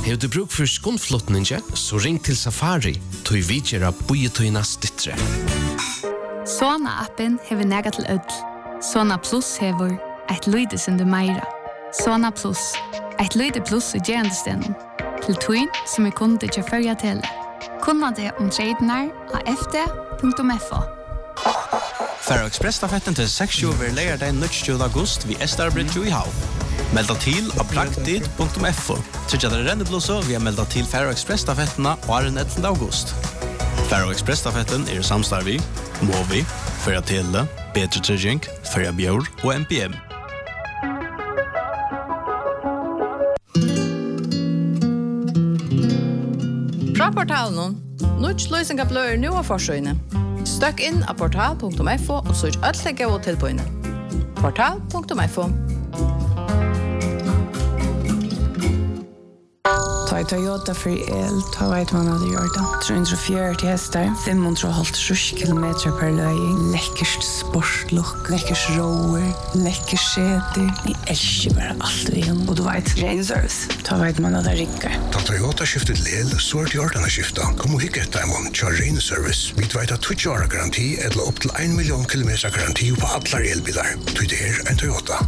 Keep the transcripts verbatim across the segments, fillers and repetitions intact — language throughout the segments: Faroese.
Har du bruk for skundflotninge, så ring til Safari, tog vi gjøre bojetøyene stittre. Sona-appen hever nega til ødel. Sona Plus hever et lydesende meira. Sona Plus, et lyde plus i gerandestenen. Til tøyen som er kunde til førja til. Kunna det om tradenar av f d punktum f o. Faro Express-stafetten til seks over leier den tjuende august ved Estarbridge i Hav. Melda til av praktid punktum f o. Trykker dere renneblåse via melda til Faro Express-stafettene og er den ellevte august. Faro Express-stafetten er samstarv i Movi, Førja Tele, Bedre Trygging, Førja Bjør og M P M. Fra portalen, Nuts løsninger blør nå av forsøgene. Støkk inn av portal punktum f o og søk alt det gode tilbøyene. portal punktum f o. Ta i Toyota for el, ta vet man hadde gjort det. tre hundre og fjøruti hester, fem hundre og halvtreds kilometer per løy, lekkerst sportlokk, lekkers roer, lekkers skjeter. Jeg elsker bare alt vi gjør. Og du vet, ren service. Ta vet man hadde rikker. Ta Toyota skiftet lel, så er det gjort denne skiftet. Kom og hikke etter dem om kjør ren service. Vi vet at tjueårig år garanti, eller opp til en million kilometer garanti på alle elbiler. Du det er en Toyota.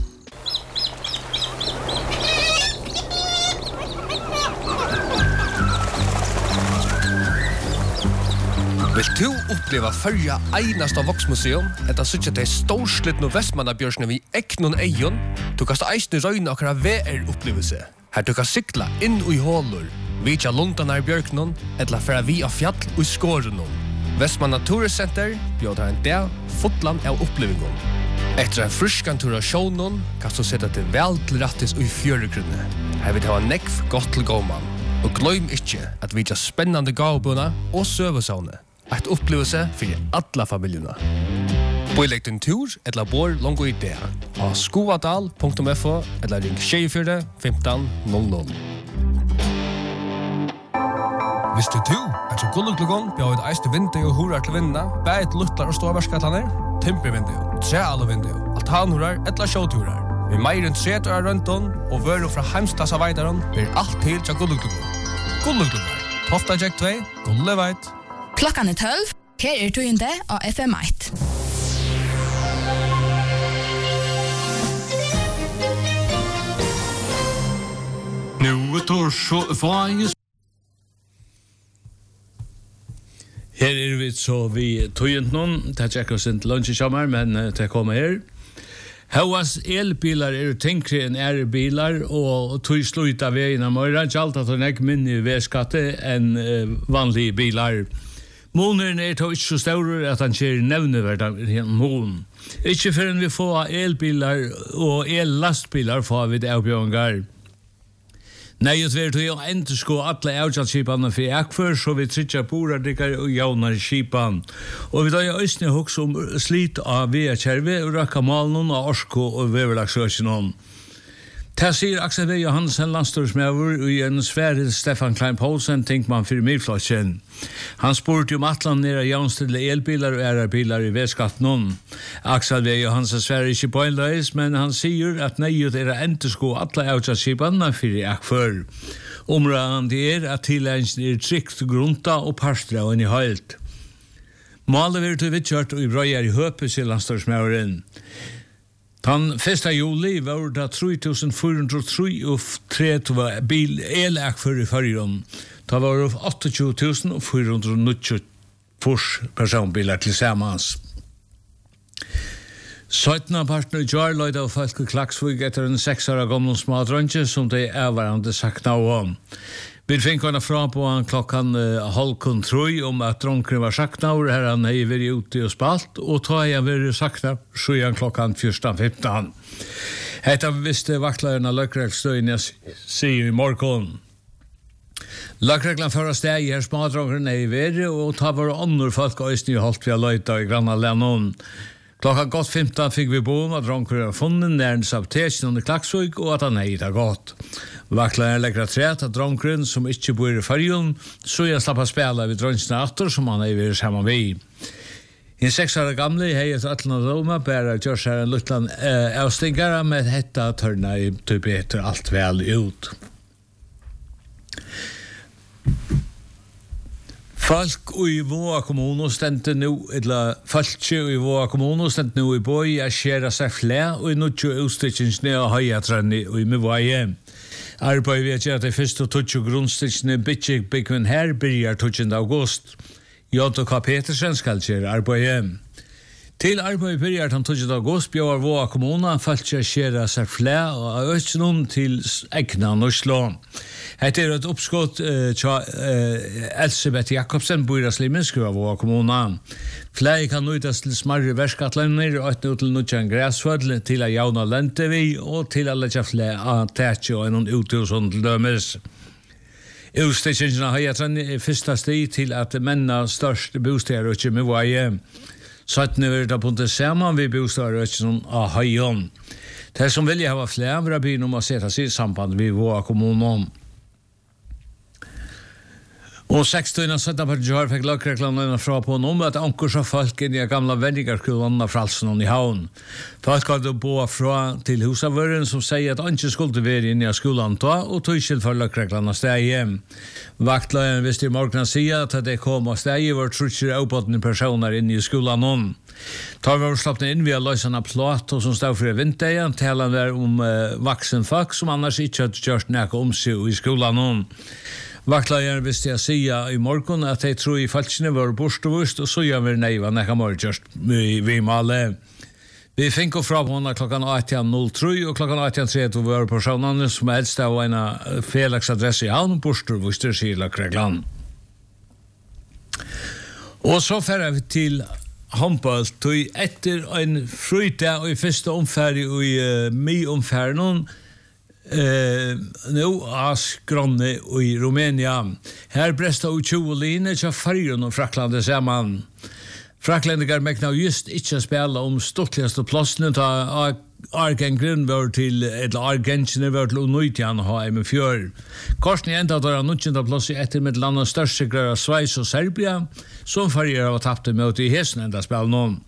Vil du oppleva førja einast av Voksmuseum, etter suttje til storslitt no Vestmannabjørsene vi eknon eion, du kan eisne røyne akra V R-opplevelse. Her du kan sykla inn i hålor, vitja Lundanar bjørknon, etla færa vi av fjall og skårenon. Vestmanna Turiscenter bjødar en dag fotland av opplevingon. Etter en fruskan tur av sjånon, kan du sette til vel til rattis og i fjøregrunne. Her vil det ha nekv godt til gåman. Og gløym ikkje at vitja spennande gavbuna og søvesavne. Et opplevelse for alle familiene. Bøylegg din tur eller bor langt i det. Av skoadal punktum f o eller ring tjue femten null null. Hvis du to er så gulluklugon, bjør et eiste vindu og horar til vindene, bæ et luttlar og ståverskatlaner, timpervindu, trealvindu, altanhorar eller sjåturar. Vi meir enn tretur av røntun og vøru fra heimstas av veidaron blir alt til til gulluklugon. Gulluklugon. Tofta Jack två, gulleveit. Klockan är tolv. Här är tøyende av F M ett. Nu tar så fanges. Her er vi så vi tøyent noen. Det er ikke akkurat sin lunch i sommer, men det kommer her. Hauas elbilar er tenkre enn ærebilar, og tøy sluta vegina møyra. Ikke alt at hun er minne vegskatte enn vanlige bilar. Måneden er tog ikke så større at han kjer nevneverda mån. Ikke før vi får elbilar og ellastbilar får vi det avbjørngar. Nei, det er til å enderskå alle avgjaldskipene for ekfør, så vi trykker boradikker og jaunar skipan. Og vi tar jo østene hoks om slit av vea-kjerve og rakkamalen og orsko og veverlagsøkene. Det sier Axel V. Johansen, landstorsmøver, og i en sfære Stefan Klein Poulsen, tenker man for myrflotjen. Han spurte om atlan nere jaunstille elbilar og ærebilar i vedskatten. Axel V. Johansen sfære ikke på en løys, men han sier at nøyut er å endersko alle avgjaldskipene for ekfør. Områden det er at tilleggen er trygt grunta og parstrauen i høylt. Malet vil til vidtjørt og i brøyer i høpe, sier landstorsmøveren. Den første juli var det tre tusen fire hundre og tre bil elekfør i fargen. Det var det tjueåtte tusen fire hundre og nitti personbiler til sammans. sytten partner i Jar løyde av folk i Klaksvig etter en seks år gamle smadrønge som de er hverandre sagt av om. Vi fikk henne fra på han klokkan uh, halv kun troi om at dronkren var sakna over her han hei vært ute og spalt, og ta jeg vært sakna så han klokkan fjorten femten. Hetta visste vaktlærerne løkreglstøyene sier i morgen. Løkreglen fører steg i her smadronkren hei vært, og ta var andre folk og østene holdt vi har løyta i granna lennom. Klokkan godt femten fikk vi bo om at dronkren var funnet nærens av tesjen under Klaksvig, og at han hei det godt. Vaktlaren legger træt at dronkren som ikke bor i fargen, så jeg slapp å spille ved dronsene atter som han er vært sammen ved. En seks år gamle hei et atlende doma, bare gjør seg en luttland eh, avstingere med hetta tørna i typ etter alt vel ut. Folk i våra kommuner stendte nu, eller folk i våra kommuner stendte nu i boi a skjera seg flere og i nutjo utstikkensne og høyatrenni og i mivvaje. Arbeid vi at det første tutjo grunnstikkene bitjik byggven her byrjar tutsjende august. J K Petersen skal skjera arbeid. Til arbeid byrjar den tutsjende august bjør våra kommuner folk skjera seg flere og økje noen til egna norslån. Hette er et oppskott uh, til uh, Elsebeth Jakobsen, Bøyraslimen, skriver vår kommune. Flere kan nøytas til smarre verskatlenner, og et nøy til nødjan græsfødl, til å jauna lente vi, og til å letja flere av tætje og noen uthusånd til dømes. Utstikkensene har jeg trenn i første sti til at menna størst bosteder og ikke med vaje. Satt nøy da på det saman vi bosteder og ikke av høyon. Det som vil jeg ha flere vil jeg begynne om å sette seg i samband med vår kommune. Og seksten og sytten på Gjør fikk løkreklamene fra på noe med at anker så folk inn i gamla vendigarskolen av Fralsen i havn. Folk hadde bo fra til husavøren som sier at han ikke skulle være inne i skolen da, og tog ikke for løkreklamene steg. Vaktløyen visste i morgenen sier at det kom av steg var trutcher oppåttende personer inne i skolen om. Da var vi slappet inn via løsene plåt og som stod for i vinterien, taler vi om uh, vaksen folk som annars ikke hadde gjort noe om seg i skolen om. Vaktlageren visste jeg sige i morgen at jeg tror i falskene var borstevust, og så gjør vi neiva nekka morgjørst vi male. Vi fikk fra på henne klokken atten null tre, og klokken atten tre vi var personene som helst av en felaksadresse i havn, borstevust i Kilakreglan. Og så færer vi til håndbalt, og etter en frøyte og i første omfæri og i uh, mye omfæren, Uh, nu av Skronne i Rumænia. Her bresta ut tjue line til Färjön og Fraklandet sammen. Fraklandigar mekna just ikke spela om stortligaste plassene ta Argengren var til, eller Argengene var til Unøytian ha i med fjør. Korsen i enda der han nukkjenta plass i etter med landet største grøy av Sveis og Serbia, som Färjön har tapt det med i hesen enda spela noen.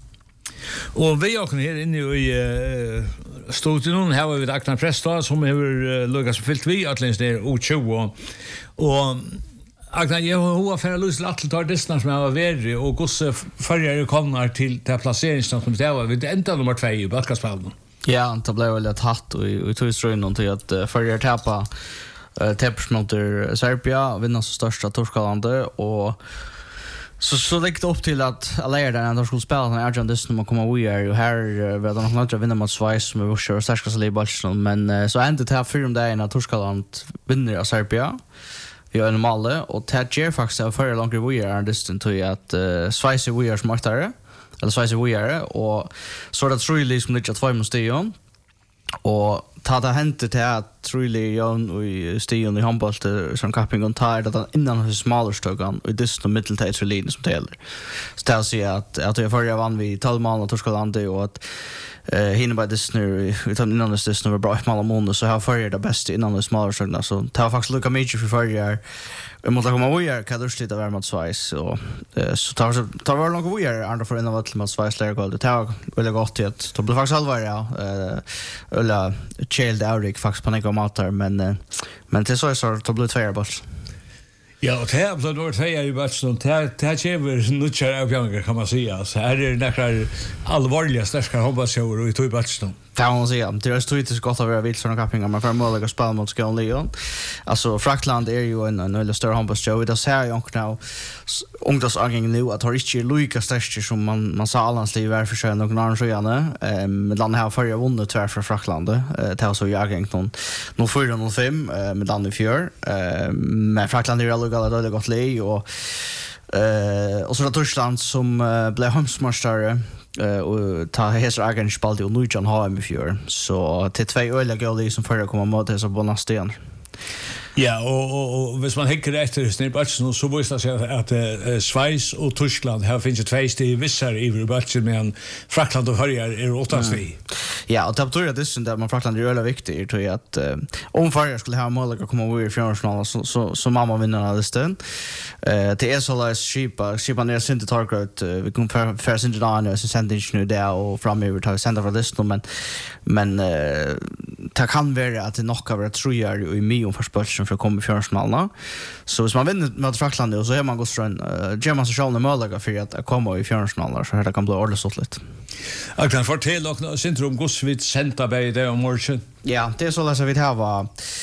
Og vi åkne her inne i uh, studien, her var vi Agnar Prestad, som har uh, lukket som fyllt vi, at lengst ned O tjue. Og Agnar, jeg har færre lyst til at det tar distene som jeg har vært, og gosse førjer kommer til det plasseringsstand som det var. Vi enda nummer tvei i Balkaspallen. Ja, det ble veldig tatt, og vi tog strøynen til at uh, førjer tappa uh, teppers mot Serbia, vinner så største Torskallandet, og Så så det gick upp till att alla är där när de skulle spela när Arjan Disney man kommer vi är ju här vet de något att vinna mot Schweiz som är sure särskilt så Barcelona men så ända till här för de när Torskaland vinner av Serbia. Vi har en malle och Ted Jer faktiskt har för långt vi är distant till att Schweiz vi är smartare eller Schweiz vi är och så det tror jag liksom inte att få måste ju och ta det hänt till att truly Jon och Stian i handboll som capping on tire att innan hur smalare stögan och det är medeltids relin som täller. Så det säger att att jag förra vann vi tolv mål och Torskalandet och att eh hinner bara det nu utan innan det är nu bra mål mål så har förra det bästa innan det smalare stögan så ta faktiskt lucka major för förra vi måste komma vi är kan du slita vara mot Schweiz och så tar så tar var långt vi är andra för innan vart mot Schweiz lägger gol det tar väldigt gott till att då blir faktiskt allvar ja eh eller child Aurik faktiskt på några matar men men det så är så då blir det två bollar. Ja, och det här blir då två i batchen och det här kommer nutchar av Björn kan man säga. Så här är det några allvarliga starka hobbarshower och i två batchen. Det har man säga. Det är så inte så gott att vara vilt såna kappingar men för möjliga att spela mot Skåne Leon. Alltså Frackland är ju en en väldigt större hobbarshow. Det ser jag också nu ungdomsavgången nu att har inte lika starkt som man man sa allans liv är för sig någon annan sjöarna. Ehm med landet här förra vunnit tvär för Frackland. Det har så jag gängt någon noll fyra noll fem med landet i fjör. Ehm men Frackland är ju alla det gott lei och eh och så det Tyskland som uh, blev hemsmästare eh och ta hesa agen spalde och Nujan har i fjör så till två öliga goalie som förra kommer mot dessa bonasten. Ja, och och och hvis man häcker efter snipbatchen så visst det sig att uh, Schweiz och Tyskland här finns det två steg vissar i batchen men Frankland och Hörjar är åtta steg. Ja, och det betyder att det är man Frankland är väldigt viktigt tror jag att uh, om Hörjar skulle ha möjlighet att komma över i fjärdefinalen så så så mamma vinner den stund. Eh till är så läs skipa skipa ner sin till target vi kommer för för sin där så sent inte nu där och fram över till center för det men men uh, det kan vara att det nog har tror jag i mig om förspörs för att komma i fjärrsnalarna. Så hvis man vinner mot Frankland och så är man gått strön, ger man sig själv en möjlighet för att komma i fjärrsnalarna så här det kan bli ordentligt så lite. Jag kan fortälla och syndrom Gosvit sända bei det om morgon. Ja, det är så att vi har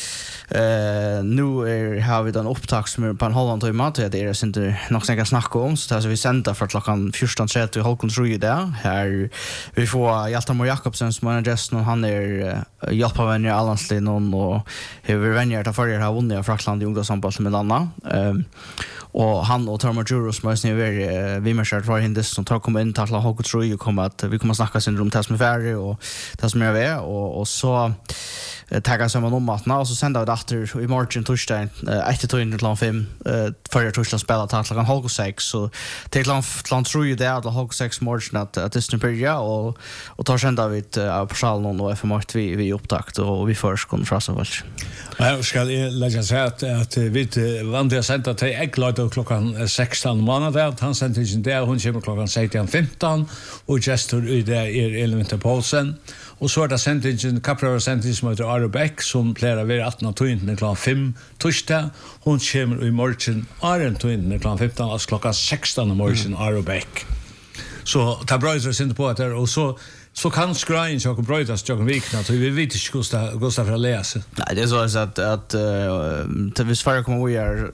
Eh nu är har vi den upptag som är på en halv timme till det är inte något jag kan snacka om så alltså vi sänder för klockan fjorton trettio och halv tre där här vi får Hjalmar Jakobsen som är gästen och han är hjälpa vänner Allanslin och hur vänner att förra har vunnit Frankland i ungdomssambandet med Anna ehm och han och Tormar Juros måste ni vara vi måste för hindis som tar komma in till halv tre och komma att vi kommer snacka sin rum test med färre och det som är vi och och så tagga samman om matna och så sända vi efter i morgon torsdag ett till klockan fem för torsdag spela till klockan halv sex så till klockan tror ju det att halv sex morgon att att det börja och och tar sända vi på salen och F M åtta vi vi upptakt och vi först kommer frassa väl. Jag ska lägga sig att att vi vanliga sända till ägglöd klockan sexton månader att han sände sin där hon kommer klockan sexton femton och gestor i det är Elementa Paulsen. Och så är det sentingen, kaprar sentingen som heter Arabek som plerar vid arton tjugo klockan fem torsdag. Hon kommer i morgon arton tjugo klockan femton, alltså klockan sexton i morgon mm. Arabek. Så ta bröder sig inte på att det och så så kan skräin så kan brödas jag vikna så vi vet inte Gustav Gustav för läsa. Nej, det är så att att till vis för kommer vi är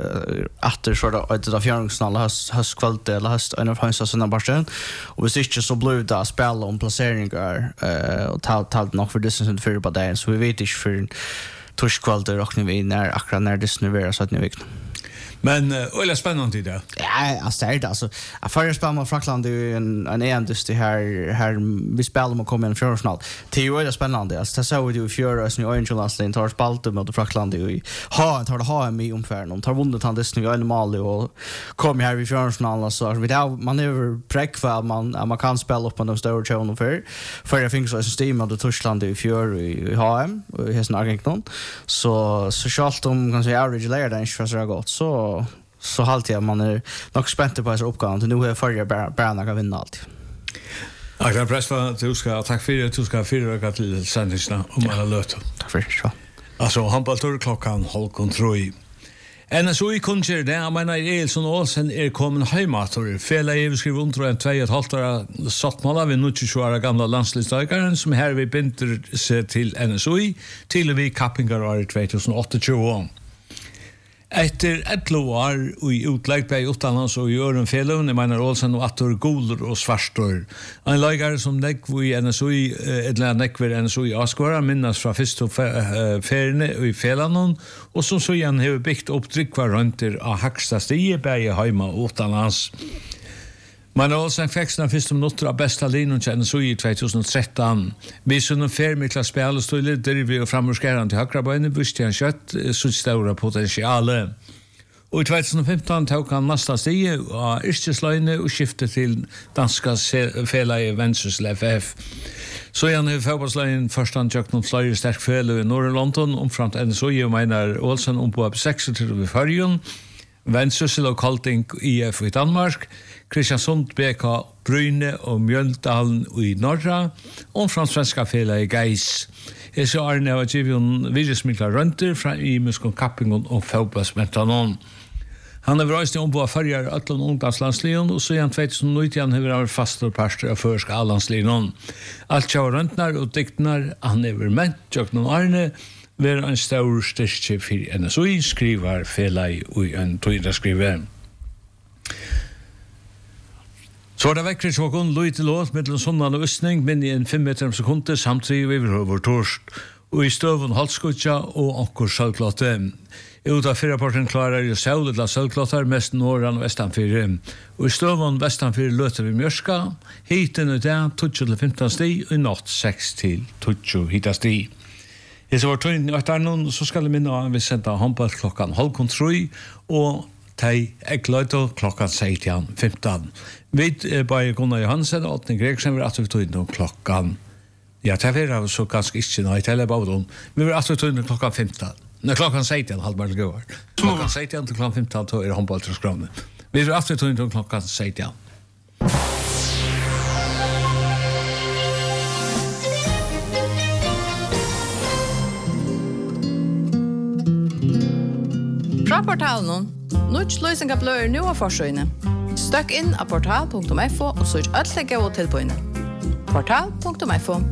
efter så där att det fjärrungsnall höst höstkvällt eller höst en av hans såna barsten och vi sitter så blue där spel om placeringar och ta ta nog för distance för på dagen så vi vet inte för torskvällt räknar vi när akkurat när det snöar så att ni vikna. Men uh, öle spännande det. Ja, alltså det är alltså. Jag förra spelar med Frankland i en en E M-dust det här här vi spelar med kommer en fjärrsnall. Det är ju öle spännande. Alltså det så vi ju fjärras i Orange Landslin tar spalt mot Frankland i ha tar det ha med omfärden. De tar vunnit han det nu i Mali och kommer här i fjärrsnall så vi där man över präck för man man kan spela upp på de stora channel för för jag finns så system av det Tyskland i fjär i H M och här snarare så så schalt om kan säga average layer den för så gott så så halt jag man är nog spänd på att uppgåvan till nu är förra Bärna kan vinna allt. Jag kan pressa du ska tack för det du ska fyra till sändelserna om alla löt. Tack för det. Alltså handbollstur klockan halv kontroll. En så i kunjer det jag menar Elson Olsen är kommen hemator. Fela är skriver under en två och ett halvt år satt man vi nu tjugo år gamla landslagsstagaren som här vi binder sig till N S O I till vi kappingar år tjugohundraåttio. Efter elva år i utlägg på utomlands och gör en felon, menar Olsen och Attor Golder och Svarstor. En lägare som nekv i N S O I, eller nekv i N S O I Askvara, minnas fra första färne i felanon, och som så igen har byggt upp drickvar runter av högsta stige, bäge heima och utomlands. Man har också en fäxna första minuter av bästa linjen till N S O I tjugotretton. Vi såg en färmikla spel och stod lite där vi och framorskärande till högra böjnen visste han kött så stora potentialer. Och i tjugofemton tog han nästa stige av yrkeslöjne och skiftade till danska fälla i Vensers F F. Så igen i fotbollslöjen först han tjökt någon slöjre stark fälla i norra London omframt N S O I och menar Olsen om på sex till vid färgen. Vensers och Kalting I F i Danmark. Kristiansund, B K, Bryne og Mjøldalen i Norra, og fra svenska fela i Geis. Jeg så Arne av Givion virusmikla rønter fra i muskon kappingen og fotballsmetanon. Han har vært om på førjer Øtland ungdomslandslion, og så igjen tjugohundranitton har vært fastor parster av førska allandslion. Alt kjava røntnar og diktnar, han har vært ment, Jøknon Arne, var en stor styrke for N S O I, skriver fela i en tøyda skriver. Så det vekker tjokken, loj til låt, mellom sondan og østning, men i en fem meter sekunder, samtidig vi vil over torsk, og i støven halskutja og anker sølvklotte. Ut av fyrrapporten klarer jo søvlet la sølvklotter, mest norran og vestanfyrre. Og i støven vestanfyrre løter vi mjørska, hiten ut det, tjugo til femton sti, og i natt seks til tjugo hita sti. I så var tøyden i øytarnon, så skal jeg minne at vi sendte håndball klokkan halv kontroll, og tei ekkløyto klokkan sexton femton. Vi er bare Gunnar Johansen og Åtne Gregsen vil at vi tog inn klokkan. Ja, det er så ganske ikke nøy til jeg bare om. Vi vil at vi tog inn klokkan femton. Nei, klokkan sexton, halvbar til går. Klokkan sexton til klokkan femton tog er håndball til skravne. Vi vil at vi tog inn klokkan sexton. Fra portalen, Nuts løysinga blør nu av forsøyne. Støkk inn av portal punktum f o og søk alle gode tilbøyene. portal punktum f o.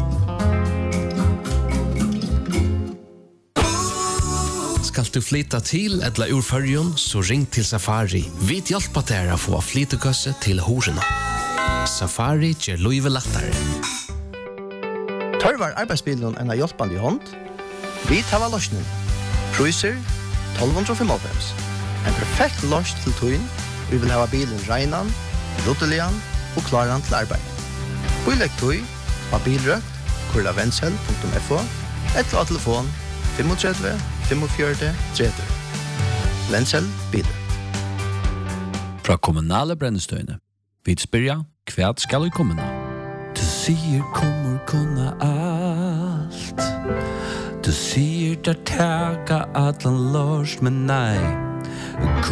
Skal du flytta til eller ur fyrjon, så ring til Safari. Vi hjelper deg å få flyttekøsse til horena. Safari gjør løyve lettere. Tørvar arbeidsbilen enn av hjelpende i hånd? Vi tar av løsning. Priser tolv fem fem. En perfekt løs til tøyen. Vi vil ha bilen regnan, rottelian og klaran til arbeid. Bøyleg tøy, av bilrøkt, kurla vensel punktum f o, eller av telefon tre fem fem fire tre tre. Vensel bilrøkt. Fra kommunale brennestøyne. Vi spyrja, hva skal vi kommuna? Du sier kommer kunna allt. Du sier der tega atlan lors, men nei.